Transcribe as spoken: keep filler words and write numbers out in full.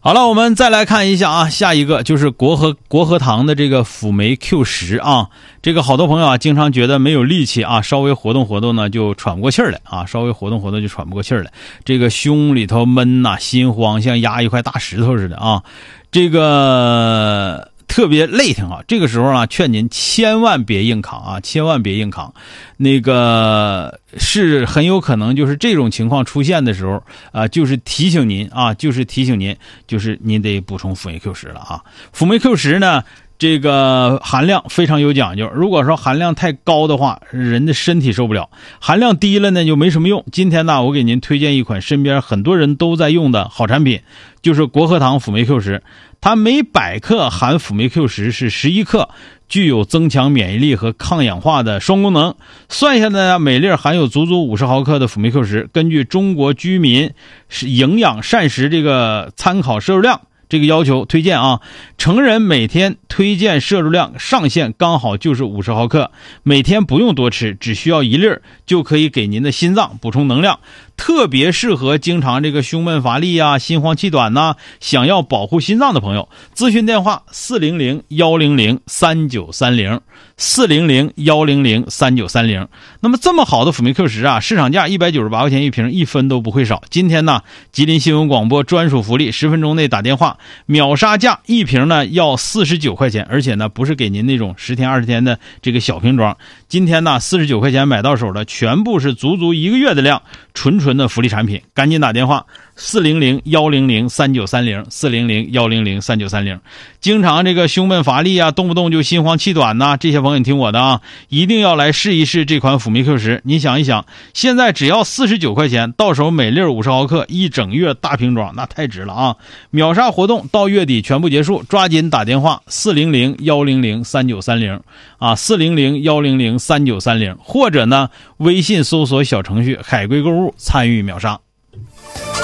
好了，我们再来看一下啊，下一个就是国和国和堂的这个辅酶 Q 十 啊，这个好多朋友啊，经常觉得没有力气啊，稍微活动活动呢就喘不过气儿来啊，稍微活动活动就喘不过气儿来，这个胸里头闷呐、啊，心慌，像压一块大石头似的啊，这个特别累挺啊。这个时候啊，劝您千万别硬扛啊，千万别硬扛。那个是很有可能就是这种情况出现的时候啊、呃，就是提醒您啊，就是提醒您，就是您得补充辅酶 Q 十 了啊。辅酶 Q 十 呢，这个含量非常有讲究，如果说含量太高的话，人的身体受不了，含量低了呢就没什么用。今天呢，我给您推荐一款身边很多人都在用的好产品，就是国和堂辅酶 Q 十，它每百克含辅酶 Q 十 是十一克，具有增强免疫力和抗氧化的双功能。算下来呢，每粒含有足足五十毫克的辅酶 Q 十，根据中国居民是营养膳食这个参考摄入量这个要求推荐啊，成人每天推荐摄入量上限刚好就是五十毫克，每天不用多吃，只需要一粒就可以给您的心脏补充能量，特别适合经常这个胸闷乏力啊、心慌气短呐、啊，想要保护心脏的朋友。咨询电话四零零一零零三九三零 四零零一零零三九三零。那么这么好的辅酶 Q 十 啊，市场价一百九十八块钱一瓶，一分都不会少。今天呢，吉林新闻广播专属福利，十分钟内打电话秒杀价，一瓶呢要四十九块钱，而且呢不是给您那种十天二十天的这个小瓶装，今天呢四十九块钱买到手的全部是足足一个月的量，纯纯的福利产品，赶紧打电话四零零一零零三九三零 四零零一零零三九三零。经常这个胸闷乏力啊，动不动就心慌气短呐、啊，这些朋友你听我的啊，一定要来试一试这款辅酶 Q 十。你想一想，现在只要四十九块钱，到手每粒五十毫克，一整月大瓶装，那太值了啊！秒杀活动到月底全部结束，抓紧打电话四零零一零零三九三零啊，四零零一零零三九三零，或者呢微信搜索小程序海龟购物参与秒杀。